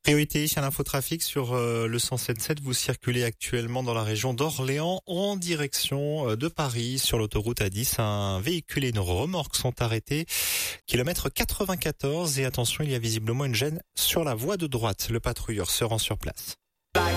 Priorité à l'infotrafic sur le 177. Vous circulez actuellement dans la région d'Orléans en direction de Paris. Sur l'autoroute A10, un véhicule et une remorque sont arrêtés. Kilomètre 94 et attention, il y a visiblement une gêne sur la voie de droite. Le patrouilleur se rend sur place.